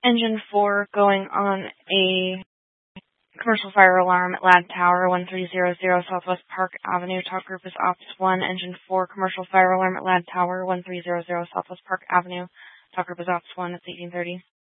Engine 4 going on a commercial fire alarm at Lad Tower, 1300 Southwest Park Avenue. Talk group is Ops 1. Engine 4, commercial fire alarm at Lad Tower, 1300 Southwest Park Avenue. Talk group is Ops 1. It's 1830.